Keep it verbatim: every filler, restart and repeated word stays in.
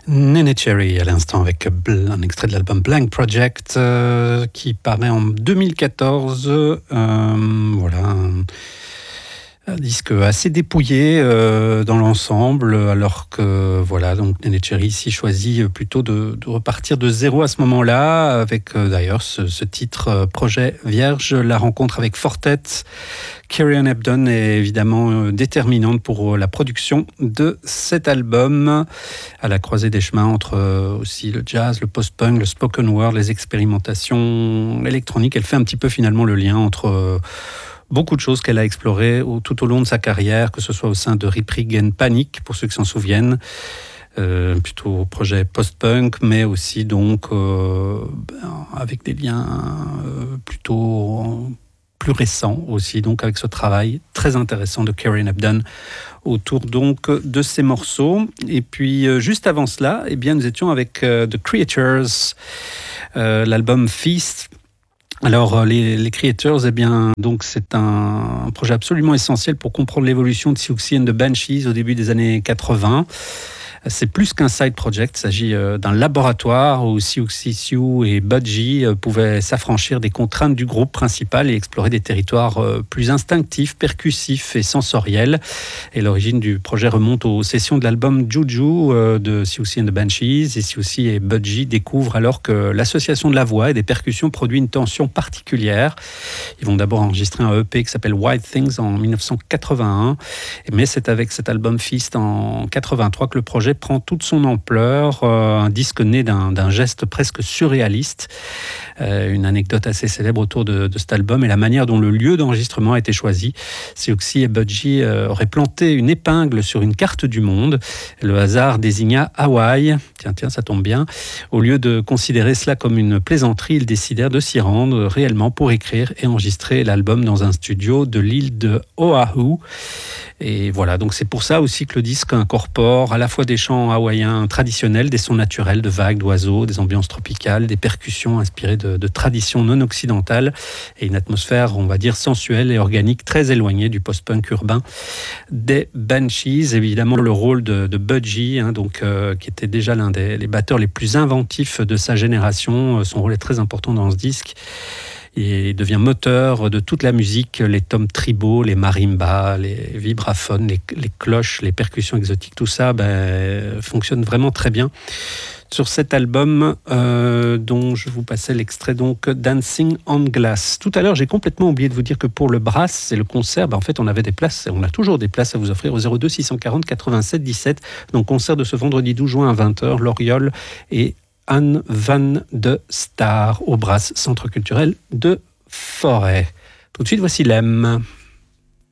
Neneh Cherry à l'instant avec un extrait de l'album Blank Project euh, qui paraît en deux mille quatorze. Euh, voilà, un, un disque assez dépouillé euh, dans l'ensemble, alors que voilà, donc Neneh Cherry ici choisit plutôt de, de repartir de zéro à ce moment-là, avec euh, d'ailleurs ce, ce titre euh, Projet Vierge, la rencontre avec Fortet. Kieran Hebden est évidemment euh, déterminante pour euh, la production de cet album, à la croisée des chemins entre euh, aussi le jazz, le post-punk, le spoken word, les expérimentations électroniques. Elle fait un petit peu finalement le lien entre euh, beaucoup de choses qu'elle a explorées au, tout au long de sa carrière, que ce soit au sein de Rip Rig and Panic, pour ceux qui s'en souviennent, euh, plutôt projet post-punk, mais aussi donc euh, avec des liens euh, plutôt plus récents aussi, donc avec ce travail très intéressant de Kieran Hebden autour donc de ces morceaux. Et puis euh, juste avant cela, eh bien nous étions avec euh, The Creators, euh, l'album Feast. Alors les, les Creators, eh bien donc c'est un, un projet absolument essentiel pour comprendre l'évolution de Siouxsie and the Banshees au début des années quatre-vingts. C'est plus qu'un side project, il s'agit d'un laboratoire où Siouxsie Sioux et Budgie pouvaient s'affranchir des contraintes du groupe principal et explorer des territoires plus instinctifs, percussifs et sensoriels. Et l'origine du projet remonte aux sessions de l'album Juju de Siouxsie and the Banshees. Et Siouxsie et Budgie découvrent alors que l'association de la voix et des percussions produit une tension particulière. Ils vont d'abord enregistrer un E P qui s'appelle Wild Things en dix-neuf cent quatre-vingt-un. Mais c'est avec cet album Feast en quatre-vingt-trois que le projet prend toute son ampleur, euh, un disque né d'un, d'un geste presque surréaliste. Euh, une anecdote assez célèbre autour de, de cet album et la manière dont le lieu d'enregistrement a été choisi. Siouxsie et Budgie euh, auraient planté une épingle sur une carte du monde. Le hasard désigna Hawaï. Tiens, tiens, ça tombe bien. Au lieu de considérer cela comme une plaisanterie, ils décidèrent de s'y rendre réellement pour écrire et enregistrer l'album dans un studio de l'île de Oahu. Et voilà, donc c'est pour ça aussi que le disque incorpore à la fois des chants hawaïens traditionnels, des sons naturels de vagues, d'oiseaux, des ambiances tropicales, des percussions inspirées de, de traditions non occidentales et une atmosphère, on va dire, sensuelle et organique très éloignée du post-punk urbain des Banshees. Évidemment, le rôle de, de Budgie, hein, donc, euh, qui était déjà l'un des les batteurs les plus inventifs de sa génération, son rôle est très important dans ce disque. Il devient moteur de toute la musique, les tomes tribaux, les marimbas, les vibraphones, les, les cloches, les percussions exotiques, tout ça ben, fonctionne vraiment très bien sur cet album euh, dont je vous passais l'extrait donc Dancing on Glass. Tout à l'heure, j'ai complètement oublié de vous dire que pour le Brass et le concert, ben, en fait, on avait des places, on a toujours des places à vous offrir au zéro deux six cent quarante quatre-vingt-sept dix-sept. Donc concert de ce vendredi douze juin à vingt heures, L'Oriole et Anne Van de Star au Brass, Centre culturel de Forêt. Tout de suite, voici Lem.